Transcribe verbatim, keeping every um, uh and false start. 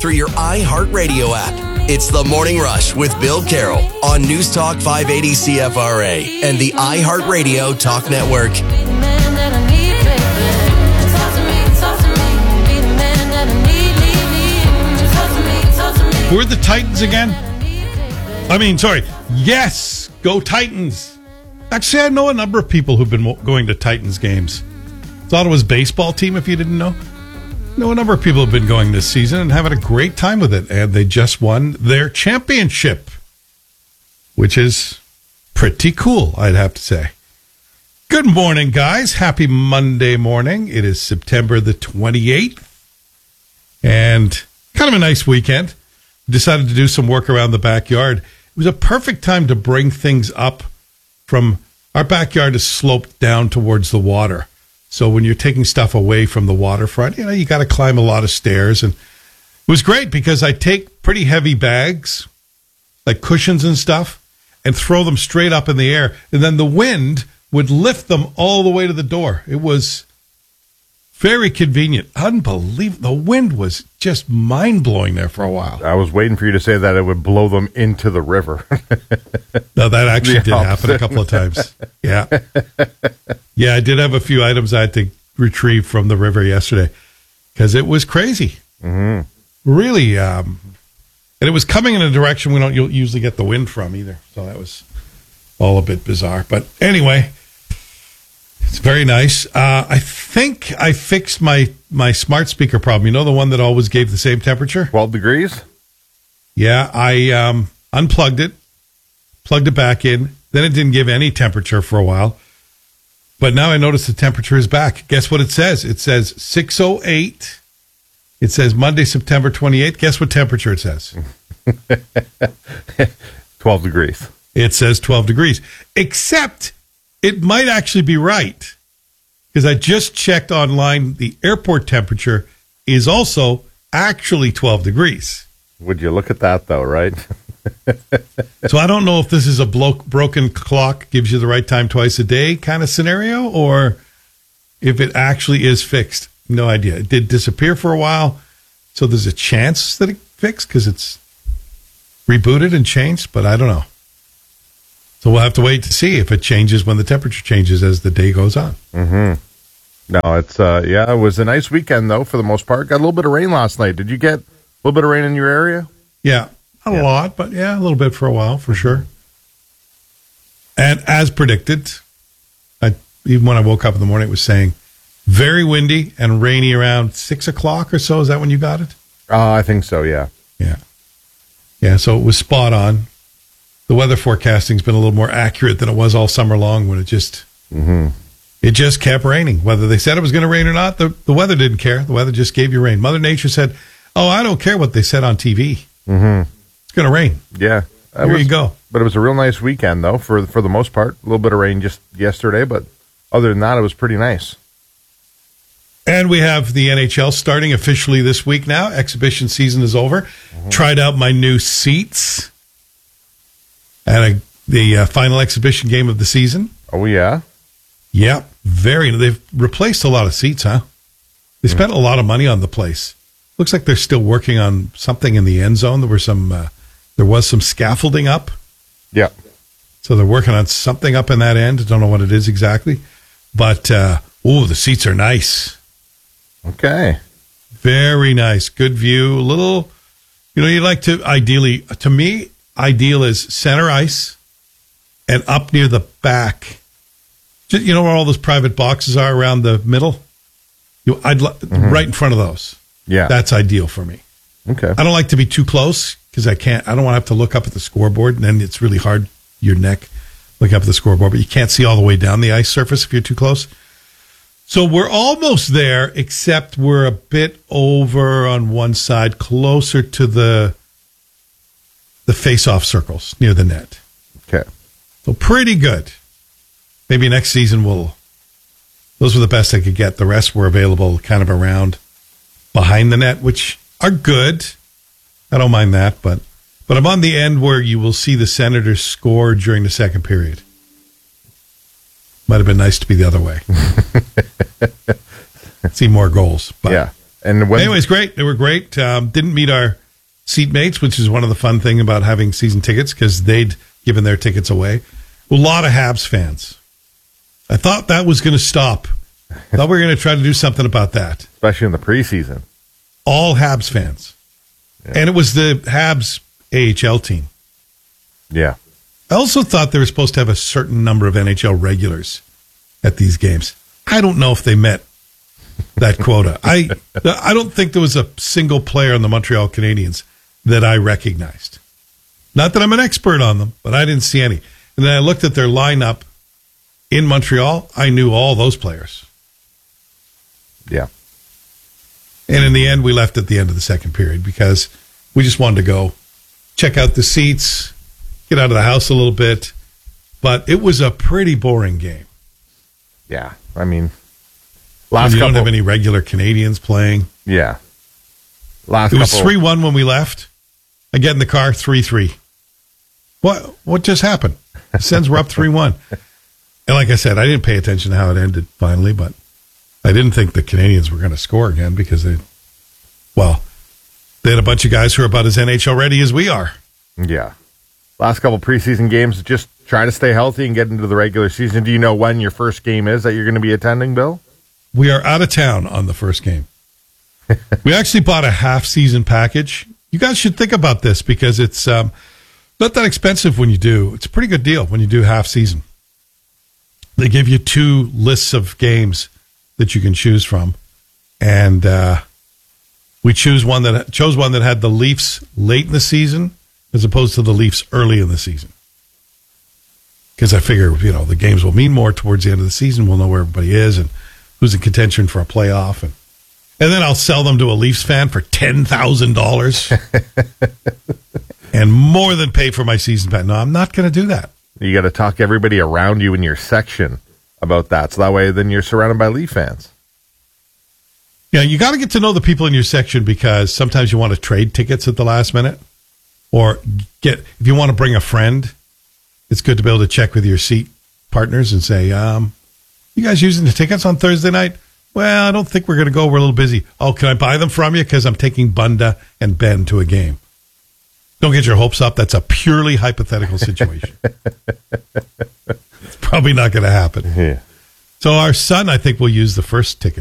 through your iHeartRadio app. It's The Morning Rush with Bill Carroll on News Talk five eighty C F R A and the iHeartRadio Talk Network. Who are the Titans again? I mean, sorry. Yes, go Titans. Actually, I know a number of people who've been going to Titans games. It's Ottawa's baseball team, if you didn't know. I know a number of people have been going this season and having a great time with it. And they just won their championship, which is pretty cool, I'd have to say. Good morning, guys. Happy Monday morning. It is September the twenty-eighth. And kind of a nice weekend. Decided to do some work around the backyard. It was a perfect time to bring things up from our backyard is sloped down towards the water. So when you're taking stuff away from the waterfront, you know, you got to climb a lot of stairs. And it was great because I take pretty heavy bags, like cushions and stuff, and throw them straight up in the air. And then the wind would lift them all the way to the door. It was very convenient. Unbelievable. The wind was just mind-blowing there for a while. I was waiting for you to say that it would blow them into the river. No, that actually The did opposite. happen a couple of times. Yeah. Yeah, I did have a few items I had to retrieve from the river yesterday because it was crazy. Mm-hmm. Really. Um, and it was coming in a direction we don't usually get the wind from either. So that was all a bit bizarre. But anyway, it's very nice. Uh, I think I fixed my, my smart speaker problem. You know, the one that always gave the same temperature? twelve degrees? Yeah, I um, unplugged it, plugged it back in. Then it didn't give any temperature for a while. But now I notice the temperature is back. Guess what it says? It says six oh eight. It says Monday, September twenty-eighth. Guess what temperature it says? twelve degrees. It says twelve degrees. Except it might actually be right. Because I just checked online. The airport temperature is also actually twelve degrees. Would you look at that, though, right? So I don't know if this is a blo- broken clock, gives you the right time twice a day kind of scenario, or if it actually is fixed. No idea. It did disappear for a while, so there's a chance that it fixed because it's rebooted and changed, but I don't know. So we'll have to wait to see if it changes when the temperature changes as the day goes on. Mm-hmm. No, it's, uh, yeah, it was a nice weekend, though, for the most part. Got a little bit of rain last night. Did you get a little bit of rain in your area? Yeah. Not Yeah. a lot, but yeah, a little bit for a while, for sure. And as predicted, I, even when I woke up in the morning, it was saying very windy and rainy around six o'clock or so. Is that when you got it? Uh, I think so, yeah. Yeah. Yeah, so it was spot on. The weather forecasting's been a little more accurate than it was all summer long when it just Mm-hmm. it just kept raining. Whether they said it was going to rain or not, the, the weather didn't care. The weather just gave you rain. Mother Nature said, oh, I don't care what they said on T V. Mm-hmm. It's going to rain. Yeah. That There was, you go. But it was a real nice weekend, though, for for the most part. A little bit of rain just yesterday, but other than that, it was pretty nice. And we have the N H L starting officially this week now. Exhibition season is over. Mm-hmm. Tried out my new seats at a, the uh, final exhibition game of the season. Oh, yeah? Yep. Very. They've replaced a lot of seats, huh? They spent mm-hmm. a lot of money on the place. Looks like they're still working on something in the end zone. There were some, uh, there was some scaffolding up. Yeah. So they're working on something up in that end. I don't know what it is exactly. But, uh, oh, the seats are nice. Okay. Very nice. Good view. A little, you know, you like to ideally, to me, ideal is center ice and up near the back. Just, you know where all those private boxes are around the middle? You, I'd li- mm-hmm. right in front of those. Yeah. That's ideal for me. Okay. I don't like to be too close because I can't, I don't want to have to look up at the scoreboard and then it's really hard, your neck, look up at the scoreboard, but you can't see all the way down the ice surface if you're too close. So we're almost there, except we're a bit over on one side, closer to the the face-off circles near the net. Okay. So pretty good. Maybe next season we'll, those were the best I could get. The rest were available kind of around behind the net, which are good. I don't mind that, but but I'm on the end where you will see the Senators score during the second period. Might have been nice to be the other way. See more goals. But yeah. And when, anyways, great. They were great. Um, didn't meet our seatmates, which is one of the fun thing about having season tickets because they'd given their tickets away. A lot of Habs fans. I thought that was going to stop. I thought we were going to try to do something about that. Especially in the preseason. All Habs fans. Yeah. And it was the Habs A H L team. Yeah. I also thought they were supposed to have a certain number of N H L regulars at these games. I don't know if they met that quota. I I don't think there was a single player on the Montreal Canadiens that I recognized. Not that I'm an expert on them, but I didn't see any. And then I looked at their lineup in Montreal. I knew all those players. Yeah. And in the end, we left at the end of the second period because we just wanted to go check out the seats, get out of the house a little bit. But it was a pretty boring game. Yeah. I mean, last you couple, don't have any regular Canadians playing. Yeah. Last it was couple, three one when we left. I get in the car, three three. What what just happened? The Sens were up three one. And like I said, I didn't pay attention to how it ended finally, but I didn't think the Canadians were going to score again because they, well, they had a bunch of guys who are about as N H L ready as we are. Yeah. Last couple preseason games, just try to stay healthy and get into the regular season. Do you know when your first game is that you're going to be attending, Bill? We are out of town on the first game. We actually bought a half-season package. You guys should think about this because it's um, not that expensive when you do. It's a pretty good deal when you do half-season. They give you two lists of games that you can choose from, and uh, we choose one that chose one that had the Leafs late in the season as opposed to the Leafs early in the season. Because I figure, you know, the games will mean more towards the end of the season. We'll know where everybody is and who's in contention for a playoff, and and then I'll sell them to a Leafs fan for ten thousand dollars and more than pay for my season pass. No, I'm not going to do that. You got to talk everybody around you in your section about that, so that way then you're surrounded by Leaf fans. Yeah, you got to get to know the people in your section because sometimes you want to trade tickets at the last minute, or get if you want to bring a friend. It's good to be able to check with your seat partners and say, um, "You guys using the tickets on Thursday night?" Well, I don't think we're going to go. We're a little busy. Oh, can I buy them from you? Because I'm taking Bunda and Ben to a game. Don't get your hopes up. That's a purely hypothetical situation. It's probably not going to happen. Yeah. So our son, I think, will use the first ticket.